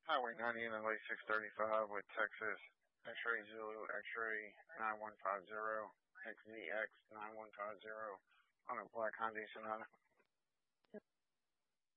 Highway 90 and LA 635 with Texas X-ray Zulu X-ray 9150 XVX 9150 on a black Hyundai Sonata.